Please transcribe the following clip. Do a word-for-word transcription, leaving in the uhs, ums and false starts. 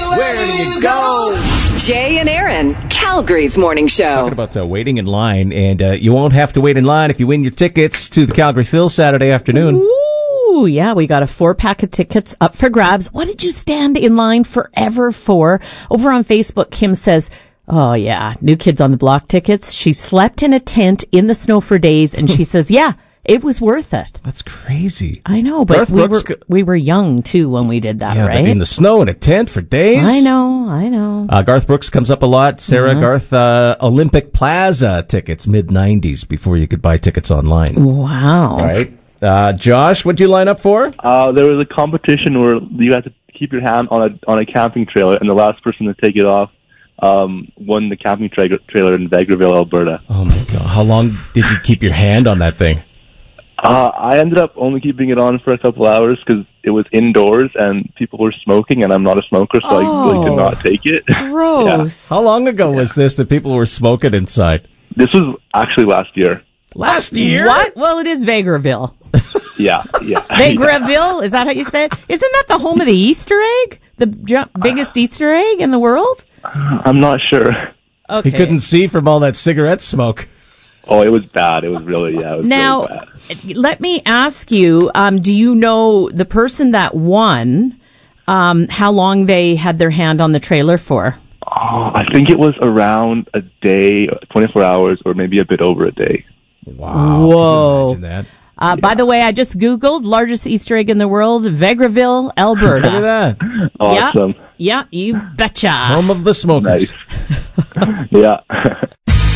Where do you go? Jay and Aaron, Calgary's morning show. Talking about uh, waiting in line, and uh, you won't have to wait in line if you win your tickets to the Calgary Phil Saturday afternoon. Ooh, yeah, we got a four-pack of tickets up for grabs. What did you stand in line forever for? Over on Facebook, Kim says, oh, yeah, New Kids on the Block tickets. She slept in a tent in the snow for days, and she says, yeah, it was worth it. That's crazy. I know, but Garth we were, Brooks co- we were young, too, when we did that, yeah, right? in the snow in a tent for days. I know, I know. Uh, Garth Brooks comes up a lot. Sarah Uh-huh. Garth, uh, Olympic Plaza tickets, mid nineties, before you could buy tickets online. Wow. Right. Uh, Josh, what'd you line up for? Uh, there was a competition where you had to keep your hand on a on a camping trailer, and the last person to take it off um, won the camping tra- trailer in Vegreville, Alberta. Oh, my God. How long did you keep your hand on that thing? Uh, I ended up only keeping it on for a couple hours because it was indoors and people were smoking, and I'm not a smoker, so Oh. I really could not take it. Gross. How long ago was this that people were smoking inside? This was actually last year. Last year? What? Well, it is Vegreville. Yeah, yeah. Vegreville? Is that how you say it? Isn't that the home of the Easter egg? The ju- biggest Easter egg in the world? I'm not sure. Okay. He couldn't see from all that cigarette smoke. Oh, it was bad. It was really, yeah, it was Now, really bad. let me ask you, um, do you know the person that won, um, how long they had their hand on the trailer for? Oh, I think it was around a day, twenty-four hours, or maybe a bit over a day. Wow. Whoa. Can you imagine that? Uh, By the way, I just Googled largest Easter egg in the world, Vegreville, Alberta. Look at that. Awesome. Yeah, you betcha. Home of the smokers. Nice. Yeah.